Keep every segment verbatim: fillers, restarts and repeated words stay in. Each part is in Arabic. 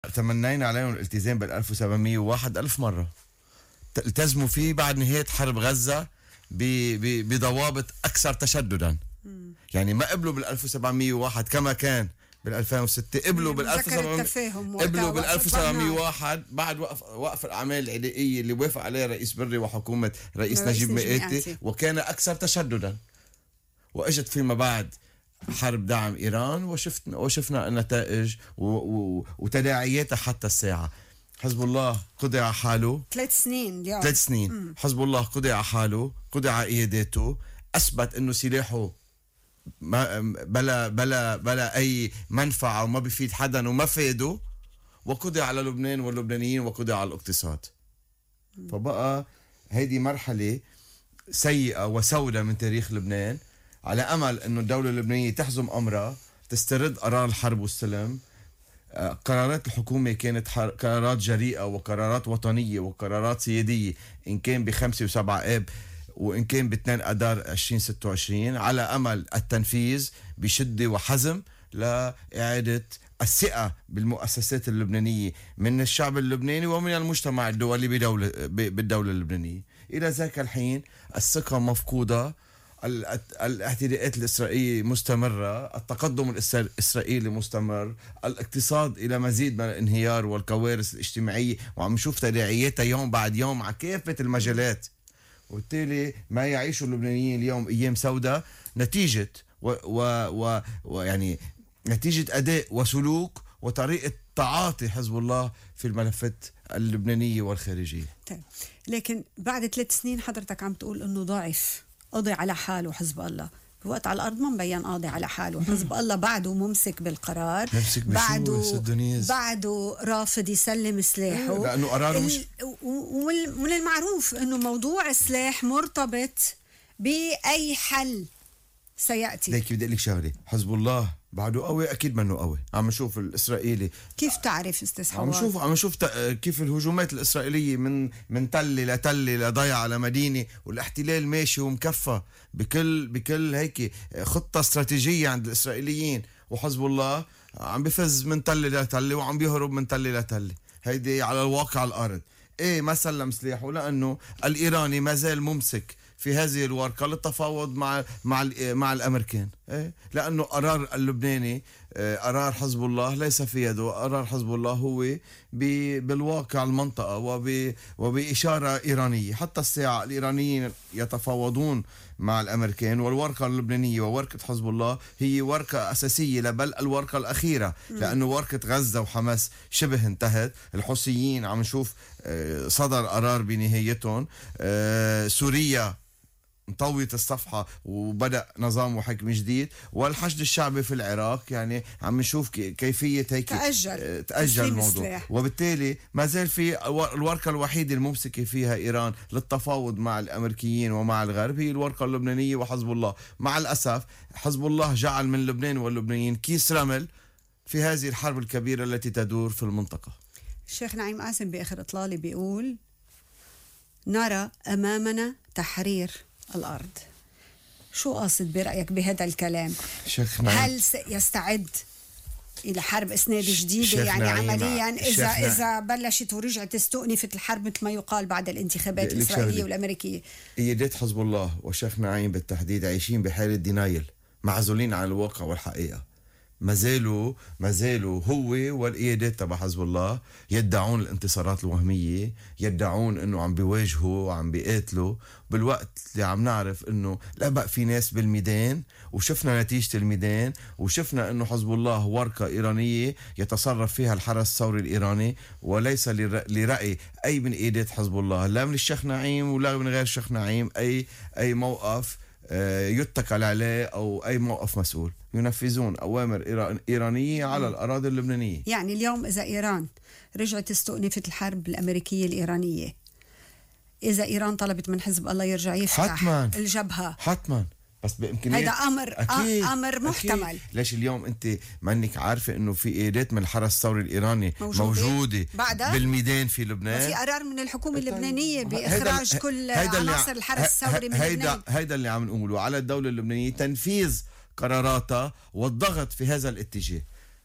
تمنينا عليهم الالتزام بال ألف وسبعمية وواحد ألف مرة، التزموا فيه بعد نهاية حرب غزة بضوابط أكثر تشددا. مم. يعني ما قبلوا بال ألف وسبعمية وواحد كما كان بال ألفين وستة، قبلوا بال ألف وسبعمية قبلوا بال ألف وسبعمية وواحد بعد وقف وقف الأعمال العدائية اللي وافق عليها رئيس بري وحكومة رئيس نجيب مئاتي، وكان أكثر تشددا. وإجت فيما بعد حرب دعم إيران وشفنا وشفنا النتائج وتداعياتها حتى الساعة. حزب الله قضى على حاله ثلاث سنين اليوم. ثلاث سنين مم. حزب الله قضى على حاله، قضى على قياداته، أثبت إنه سلاحه ما بلا بلا بلا أي منفعة وما بيفيد حدا وما فاده، وقضى على لبنان واللبنانيين وقضى على الاقتصاد. مم. فبقى هيدي مرحلة سيئة وسوداء من تاريخ لبنان، على أمل أنه الدولة اللبنانية تحزم أمرها، تسترد قرار الحرب والسلم. قرارات الحكومة كانت قرارات جريئة وقرارات وطنية وقرارات سيادية، إن كان بخمسة وسبعة آب وإن كان باثنين أدار عشرين ستة وعشرين، على أمل التنفيذ بشدة وحزم لإعادة الثقة بالمؤسسات اللبنانية من الشعب اللبناني ومن المجتمع الدولي بدولة بالدولة اللبنانية. إلى ذاك الحين الثقة مفقودة، الاعتداءات الإسرائيلية مستمرة، التقدم الإسرائيلي مستمر، الاقتصاد إلى مزيد من الانهيار والكوارث الاجتماعية، وعم نشوف تداعياتها يوم بعد يوم على كافة المجالات. وبالتالي ما يعيشه اللبنانيين اليوم أيام سوداء نتيجة و و و ويعني نتيجة أداء وسلوك وطريقة تعاطي حزب الله في الملفات اللبنانية والخارجية. طيب. لكن بعد ثلاث سنين حضرتك عم تقول إنه ضعف، قضي على حاله حزب الله، بوقت على الأرض ما مبين قاضي على حاله. حزب الله بعده ممسك بالقرار، بعده بعده رافض يسلم سلاحه، لأنه قراره مش ومن المعروف أنه موضوع السلاح مرتبط بأي حل سيأتي. ليك بدي أقول لك شغلة، حزب الله بعده قوي، أكيد منه قوي. عم نشوف الإسرائيلي كيف تعرف استاذ حوار؟ عم نشوف عم نشوف كيف الهجومات الإسرائيلية من من تلة لتلة لضيعة لمدينة، والاحتلال ماشي ومكفى بكل بكل هيك خطة استراتيجية عند الإسرائيليين، وحزب الله عم بفز من تلة لتلة وعم بيهرب من تلة لتلة. هيدي على الواقع الأرض. إيه ما سلم سلاحه لأنه الإيراني ما زال ممسك في هذه الورقة للتفاوض مع مع مع الأمريكان. إيه؟ لأنه قرار اللبناني قرار حزب الله ليس في يده، قرار حزب الله هو بالواقع المنطقة وب وبإشارة إيرانية. حتى الساعة الإيرانيين يتفاوضون مع الأمريكان، والورقة اللبنانية وورقة حزب الله هي ورقة أساسية، بل الورقة الأخيرة، لأنه ورقة غزة وحماس شبه انتهت. الحوثيين عم نشوف صدر قرار بنهايتهم. سوريا مطويت الصفحة وبدأ نظام وحكم جديد، والحشد الشعبي في العراق يعني عم نشوف كيفية هيك تأجل تأجل الموضوع. وبالتالي ما زال في الورقة الوحيدة الممسكة فيها إيران للتفاوض مع الأمريكيين ومع الغرب هي الورقة اللبنانية وحزب الله. مع الأسف حزب الله جعل من لبنان واللبنانيين كيس رمل في هذه الحرب الكبيرة التي تدور في المنطقة. الشيخ نعيم قاسم بآخر إطلالي بيقول نرى أمامنا تحرير الأرض. شو قاصد برأيك بهذا الكلام؟ هل يستعد إلى حرب إسناد جديدة؟ يعني عمليا إذا إذا بلشت ورجعت استؤنفت الحرب مثل ما يقال بعد الانتخابات الإسرائيلية والأمريكية. قيادات حزب الله وشيخ نعيم بالتحديد عايشين بحالة دينايل، معزولين عن الواقع والحقيقة. ما زالوا ما زالوا هو والقيادات تبع حزب الله يدعون الانتصارات الوهمية، يدعون انه عم بيواجهوا وعم بيقاتلوا، بالوقت اللي عم نعرف انه لا بقى في ناس بالميدان، وشفنا نتيجة الميدان، وشفنا انه حزب الله ورقة ايرانية يتصرف فيها الحرس الثوري الايراني، وليس لرأي اي من قيادات حزب الله، لا من الشيخ نعيم ولا من غير الشيخ نعيم اي اي موقف يتكل عليه أو أي موقف مسؤول. ينفذون أوامر إيرانية على الأراضي اللبنانية. يعني اليوم إذا إيران رجعت استؤنفت الحرب الأمريكية الإيرانية، إذا إيران طلبت من حزب الله يرجع يفتح حتماً الجبهة حتماً، بس بإمكانية هذا أمر أكيد أمر محتمل. أكيد. ليش اليوم أنت ما أنك عارفة إنه في قيادات من الحرس الثوري الإيراني موجودة, موجودة بالميدان في لبنان، وفي قرار من الحكومة اللبنانية بإخراج كل عناصر الحرس الثوري من هيدا لبنان. هيدا اللي عم نقوله على الدولة اللبنانية، تنفيذ قراراتها والضغط في هذا الاتجاه.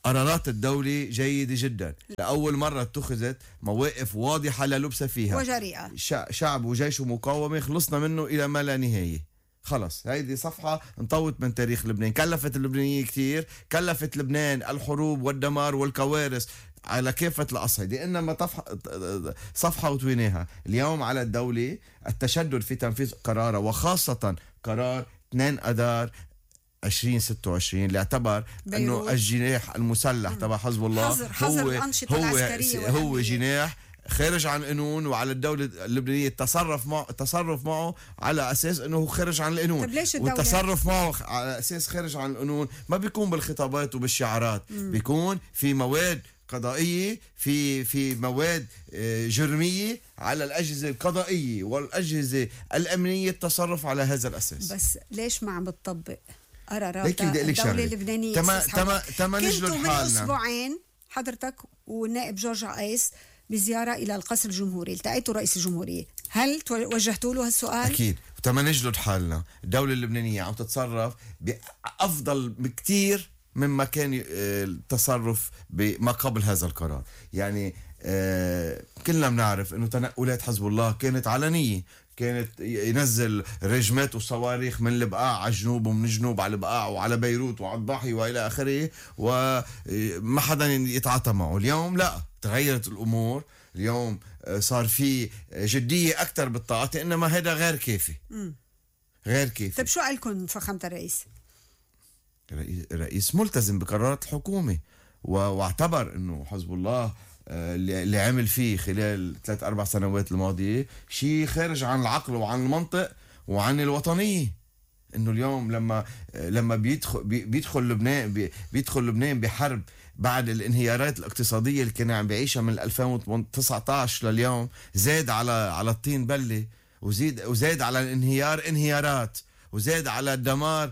قرارات الدولة جيدة جدا، لأول مرة اتخذت مواقف واضحة لا لبس فيها وجريئة. شعب وجيش ومقاومة خلصنا منه إلى ما لا نهاية. خلص هيدي صفحة انطوت من تاريخ لبنان، كلفت اللبنانيين كتير، كلفت لبنان الحروب والدمار والكوارث على كافة الأصعدة، إنما صفحة وتويناها. اليوم على الدولة التشدد في تنفيذ قرارها، وخاصة قرار اثنين أذار عشرين ستة وعشرين اللي اعتبر انه الجناح المسلح تبع حزب الله حظر حظر هو الأنشطة هو العسكرية هو جناح خارج عن القانون، وعلى الدولة اللبنانية التصرف معه التصرف معه على أساس أنه خارج عن القانون. طب ليش الدولة؟ والتصرف معه على أساس خارج عن القانون ما بيكون بالخطابات وبالشعارات، مم. بيكون في مواد قضائية، في في مواد جرمية على الأجهزة القضائية والأجهزة الأمنية التصرف على هذا الأساس. بس ليش ما عم بتطبق قرارات الدولة اللبنانية؟ تما تما تما كنتوا من أسبوعين حضرتك والنائب جورج عقيس بزيارة إلى القصر الجمهوري، التقيتوا رئيس الجمهورية، هل وجهتوا له هالسؤال؟ أكيد. تما نجلد حالنا، الدولة اللبنانية عم تتصرف بأفضل بكتير مما كان التصرف بما قبل هذا القرار. يعني آه كلنا بنعرف انه تنقلات حزب الله كانت علنية، كانت ينزل رجمات وصواريخ من البقاع على الجنوب ومن الجنوب على البقاع وعلى بيروت وعلى الضاحية والى اخره، وما حدا يتعاطى معه. اليوم لا، تغيرت الامور، اليوم صار في جدية اكثر بالتعاطي، انما هذا غير كافي. م. غير كافي. طيب شو قالكم فخامة الرئيس؟ الرئيس ملتزم بقرارات الحكومة، واعتبر انه حزب الله اللي عمل فيه خلال ثلاث أربع سنوات الماضية شيء خارج عن العقل وعن المنطق وعن الوطنية. إنه اليوم لما لما بيدخل بيدخل لبنان بيدخل لبنان بحرب بعد الانهيارات الاقتصادية اللي كنا عم بيعيشها من ألفين وتسعة عشر لليوم، زاد على على الطين بلة، وزيد وزاد على الانهيار انهيارات، وزاد على الدمار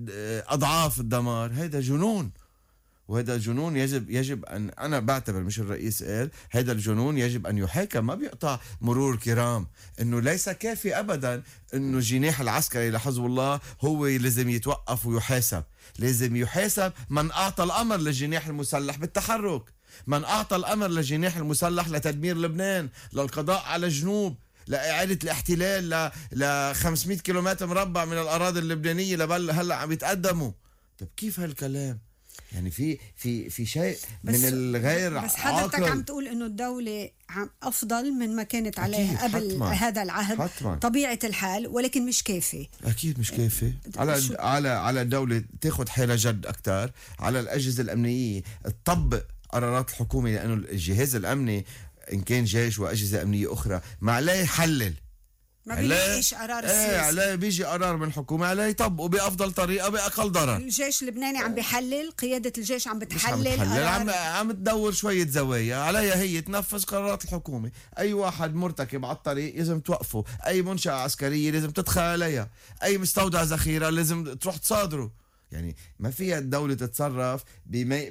أضعاف الدمار. هذا جنون، وهذا الجنون يجب يجب ان انا بعتبر، مش الرئيس قال، هذا الجنون يجب ان يحاكم، ما بيقطع مرور كرام. انه ليس كافي ابدا انه الجناح العسكري لحزب الله هو لازم يتوقف ويحاسب، لازم يحاسب من اعطى الامر للجناح المسلح بالتحرك، من اعطى الامر للجناح المسلح لتدمير لبنان، للقضاء على الجنوب، لإعادة الاحتلال ل خمسمئة كيلومتر مربع من الأراضي اللبنانية لبل هلا عم يتقدموا. طب كيف هالكلام؟ يعني في في في شيء من الغير بس حضرتك عم تقول انه الدولة افضل من ما كانت عليه قبل حتما. هذا العهد حتما. طبيعة الحال، ولكن مش كافي. اكيد مش كافي. على شو؟ على على الدولة تاخذ حالها جد اكثر، على الاجهزة الامنية تطبق قرارات الحكومة، لانه الجهاز الامني ان كان جيش واجهزة امنية اخرى ما عليه يحلل، ما بيلاقيش قرار السياسي. ايه عليه بيجي قرار من الحكومة عليه يطبقه بأفضل طريقة بأقل ضرر. الجيش اللبناني عم بيحلل، قيادة الجيش عم بتحلل، عم, بتحلل عم, عم تدور شوية زوايا، عليها هي تنفذ قرارات الحكومة. أي واحد مرتكب على الطريق لازم توقفه، أي منشأة عسكرية لازم تدخل عليها، أي مستودع ذخيرة لازم تروح تصادره. يعني ما فيها الدولة تتصرف بما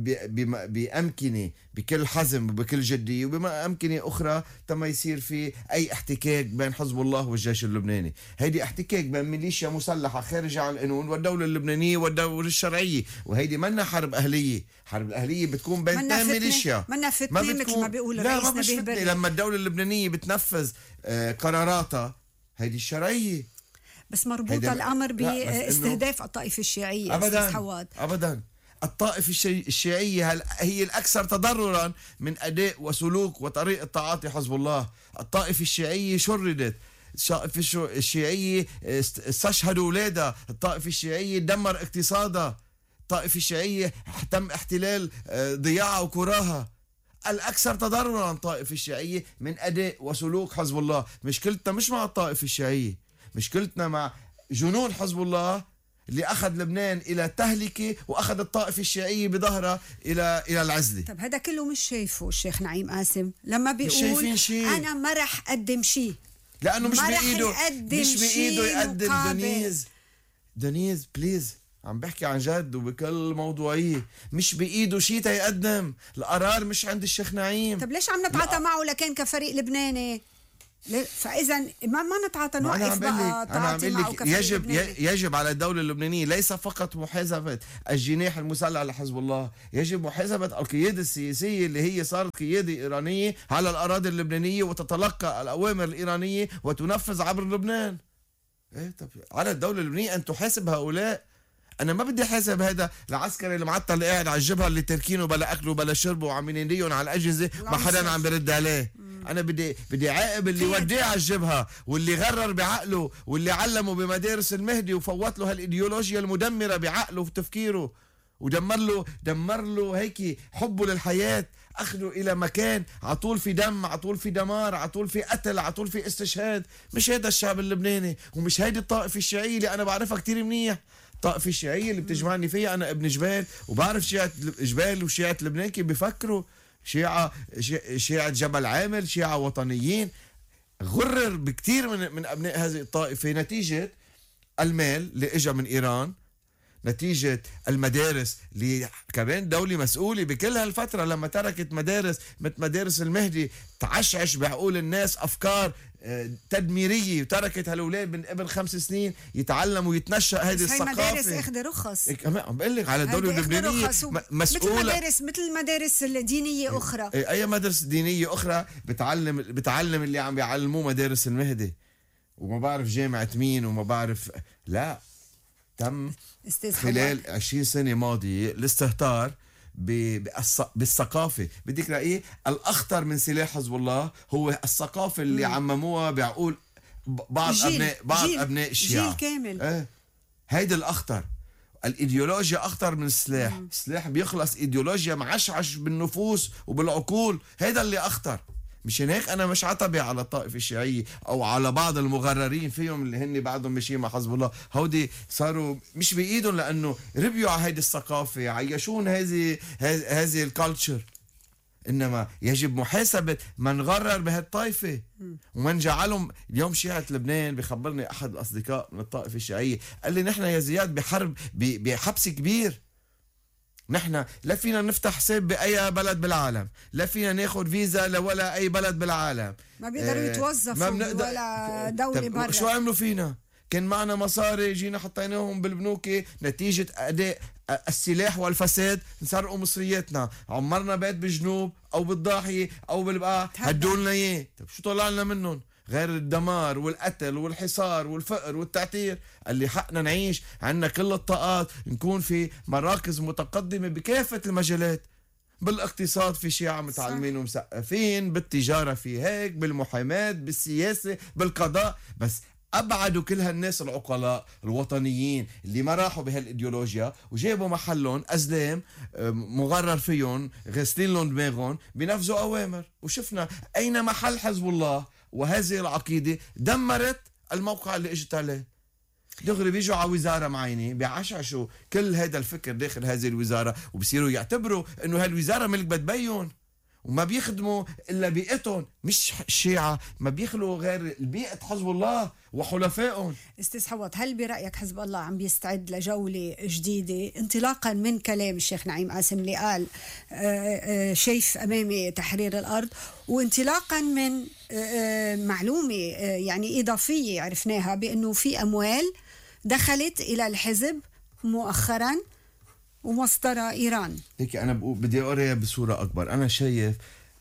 بما بأمكنة بكل حزم وبكل جدية، وبما أمكنة أخرى تما يصير في أي احتكاك بين حزب الله والجيش اللبناني. هيدي احتكاك بين ميليشيا مسلحة خارجة عن القانون والدولة اللبنانية والدولة الشرعية، وهيدي منا حرب أهلية. حرب الأهلية بتكون بين اثنين ميليشيا، منا فتنة مثل ما بيقول الرئيس نبيه بري. لما الدولة اللبنانية بتنفذ آه قراراتها هيدي الشرعية، بس مربوط الأمر باستهداف الطائفة الشيعية. أبداً أبداً. الطائفة الشيعية هي الأكثر تضرراً من أداء وسلوك وطريقة تعاطي حزب الله. الطائفة الشيعية شردت، الطائفة الشيعية استشهدوا أولادها، الطائفة الشيعية دمر اقتصادها، الطائفة الشيعية تم احتلال ضياعها وكراها. الأكثر تضرراً الطائفة الشيعية من أداء وسلوك حزب الله. مشكلتنا مش مع الطائفة الشيعية، مشكلتنا مع جنون حزب الله اللي أخذ لبنان إلى تهلكة وأخذ الطائفة الشيعية بظهرها إلى إلى العزلة. طب هذا كله مش شايفه الشيخ نعيم قاسم لما بيقول أنا ما رح أقدم شيء، لأنه مش بإيده مش بإيده يقدم. دنيز دنيز بليز، عم بحكي عن جد وبكل موضوعية، مش بإيده شيء تيقدم. القرار مش عند الشيخ نعيم. طب ليش عم نتعاطى معه لكن كفريق لبناني؟ فاذا ما ما نتعاطى نوقف بقى تعاطي معه. يجب يجب على الدوله اللبنانيه ليس فقط محاسبه الجناح المسلح لحزب الله، يجب محاسبه القياده السياسيه اللي هي صارت قياده ايرانيه على الاراضي اللبنانيه وتتلقى الاوامر الايرانيه وتنفذ عبر لبنان. ايه طب على الدوله اللبنانيه ان تحاسب هؤلاء. انا ما بدي حاسب هذا العسكري المعطل اللي قاعد على الجبهه اللي تركينه بلا اكله وبلا شربه وعم يناديهم على الاجهزه ما حدا عم برد عليه. مم. انا بدي بدي عاقب اللي وديه على الجبهه واللي غرر بعقله واللي علمه بمدارس المهدي وفوت له هالايديولوجيا المدمره بعقله وتفكيره ودمر له دمر له هيك حبه للحياه، اخذه الى مكان عطول في دم، عطول في دمار، عطول في قتل، عطول في استشهاد. مش هذا الشعب اللبناني ومش هيدي الطائفه الشيعيه اللي انا بعرفها كتير منيح. الطائفة الشيعية اللي بتجمعني فيها أنا ابن جبال وبعرف شيعة جبال وشيعة لبنان كيف بيفكروا. شيعة شيعة جبل عامل، شيعة وطنيين. غرر بكتير من من أبناء هذه الطائفة نتيجة المال اللي إجا من إيران، نتيجة المدارس اللي كمان دولة مسؤولة بكل هالفترة لما تركت مدارس مثل مدارس المهدي تعشعش بعقول الناس أفكار تدميرية وتركت هالأولاد من قبل خمس سنين يتعلموا ويتنشأ هذه الثقافة. مدارس اخذ رخص. عم بقول لك على الدولة اللبنانية مسؤولة مثل مدارس مثل مدارس دينية أخرى. أي مدارس دينية أخرى بتعلم بتعلم اللي عم بيعلموه مدارس المهدي وما بعرف جامعة مين وما بعرف. لا، تم خلال عشرين سنة ماضية الاستهتار بالثقافة. بدك رأيه الأخطر من سلاح حزب الله هو الثقافة اللي مم. عمموها بعقول بعض جيل أبناء بعض جيل أبناء الشيعة. جيل كامل. اه هيدا الأخطر. الإيديولوجيا أخطر من السلاح. مم. السلاح بيخلص إيديولوجيا معشعش بالنفوس وبالعقول، هيدا اللي أخطر. مشان هيك أنا مش عتبي على الطائفة الشيعية أو على بعض المغررين فيهم اللي هن بعضهم ماشيين مع حزب الله. هودي صاروا مش بإيدهم لأنه ربيوا على هيدي الثقافة، عيشون هذه هذه الكالتشر. إنما يجب محاسبة من غرر بهالطائفة ومن جعلهم. اليوم شيعة لبنان بخبرني أحد الأصدقاء من الطائفة الشيعية قال لي نحن يا زياد بحرب بحبس كبير. نحن لا فينا نفتح حساب بأي بلد بالعالم، لا فينا ناخد فيزا لولا أي بلد بالعالم، ما بيقدروا يتوظفوا ولا دولة برا. شو عملوا فينا؟ كان معنا مصاري جينا حطيناهم بالبنوك نتيجة أداء السلاح والفساد نسرقوا مصرياتنا. عمرنا بيت بالجنوب أو بالضاحية أو بالبقاع هدولنا إياه. طب شو طلعنا منهم غير الدمار والقتل والحصار والفقر والتعتير؟ اللي حقنا نعيش عنا كل الطاقات، نكون في مراكز متقدمة بكافة المجالات. بالاقتصاد في شيعة متعلمين ومثقفين، بالتجارة في هيك، بالمحاماة، بالسياسة، بالقضاء. بس أبعدوا كل هالناس العقلاء الوطنيين اللي ما راحوا بهالإيديولوجيا وجابوا محلهم أزلام مغرر فيهم غسلين لهم دماغهم بنفذوا أوامر. وشفنا أين محل حزب الله وهذه العقيدة دمرت الموقع اللي اجت عليه. دغري بيجوا على وزارة معينة بيعشعشوا كل هذا الفكر داخل هذه الوزارة وبصيروا يعتبروا انه هالوزارة ملك بتبين وما بيخدموا الا بيئتهم. مش الشيعة ما بيخلوا غير بيئة حزب الله وحلفائهم. استاذ حوض، هل برأيك حزب الله عم بيستعد لجولة جديدة انطلاقا من كلام الشيخ نعيم قاسم اللي قال شايف امامي تحرير الارض، وانطلاقا من معلومة يعني اضافية عرفناها بانه في اموال دخلت الى الحزب مؤخرا ومصدرها إيران؟ هيك أنا بدي أقرأ بصورة أكبر. أنا شايف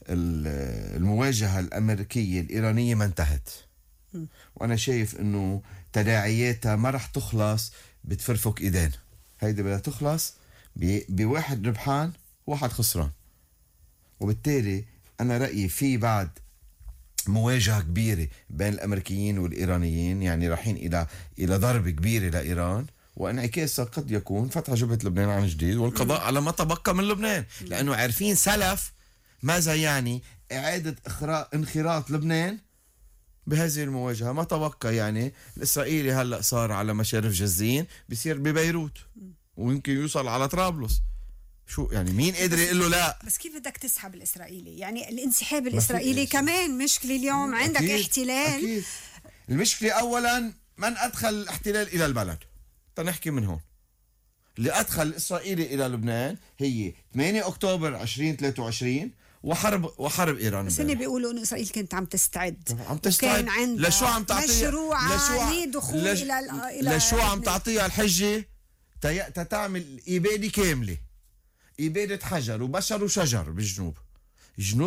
المواجهة الأمريكية الإيرانية ما انتهت، وأنا شايف إنه تداعياتها ما رح تخلص بتفرفك إيدين. هيدي بدها تخلص بواحد ربحان وواحد خسران. وبالتالي أنا رأيي في بعد مواجهة كبيرة بين الأمريكيين والإيرانيين، يعني رايحين إلى إلى ضرب كبيرة لإيران، وانعكاسها قد يكون فتح جبهة لبنان عن جديد والقضاء على ما تبقى من لبنان، لأنه عارفين سلف ماذا يعني إعادة انخراط لبنان بهذه المواجهة. ما تبقى يعني الإسرائيلي هلأ صار على مشارف جزين بيصير ببيروت ويمكن يوصل على طرابلس. شو يعني مين قادر يقول له لا؟ بس كيف بدك تسحب الإسرائيلي؟ يعني الانسحاب الإسرائيلي كمان مشكلة. اليوم عندك أكيد احتلال. أكيد. المشكلة أولا من أدخل الاحتلال إلى البلد. تنحكي من هون. اللي أدخل الإسرائيلي إلى لبنان هي ثمانية أكتوبر عشرين ثلاثة وعشرين وحرب وحرب ايران. بس هن بيقولوا انه اسرائيل كانت عم تستعد عم تستعد لشو عم تعطيها مشروع لدخول لش... الى الى لشو عم تعطيها الحجه تي... تتعمل اباده كامله، اباده حجر وبشر وشجر بالجنوب. جنوب